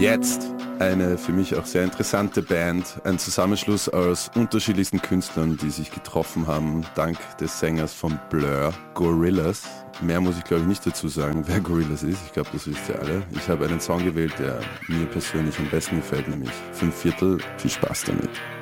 Jetzt eine für mich auch sehr interessante Band, ein Zusammenschluss aus unterschiedlichsten Künstlern, die sich getroffen haben, dank des Sängers von Blur, Gorillaz. Mehr muss ich, glaube ich, nicht dazu sagen, wer Gorillaz ist. Ich glaube, das wisst ihr alle. Ich habe einen Song gewählt, der mir persönlich am besten gefällt, nämlich 5/4. Viel Spaß damit.